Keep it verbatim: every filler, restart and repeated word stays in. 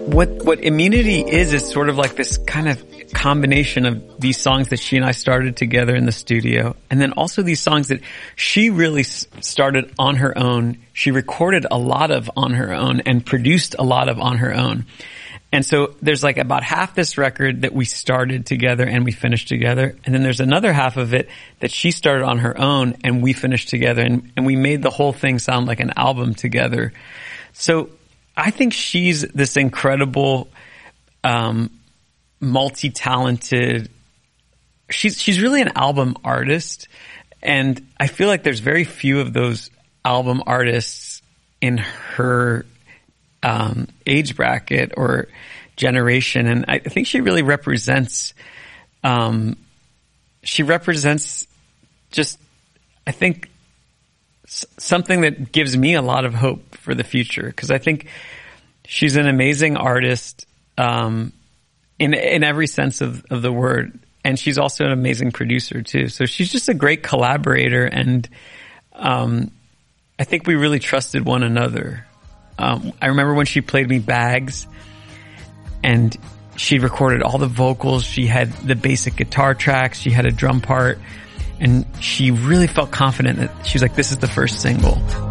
what what Immunity is is sort of like this kind of combination of these songs that she and I started together in the studio, and then also these songs that she really s- started on her own. She recorded a lot of on her own and produced a lot of on her own. And so there's like about half this record that we started together and we finished together. And then there's another half of it that she started on her own and we finished together. And, and we made the whole thing sound like an album together. So I think she's this incredible, um, multi-talented, she's, she's really an album artist. And I feel like there's very few of those album artists in her Um, age bracket or generation. And I think she really represents, um, she represents just, I think, s- something that gives me a lot of hope for the future. Because I think she's an amazing artist, um, in, in every sense of, of the word. And she's also an amazing producer too. So she's just a great collaborator. And, um, I think we really trusted one another. Um, I remember when she played me Bags and she recorded all the vocals. She had the basic guitar tracks. She had a drum part and she really felt confident that she was like, this is the first single.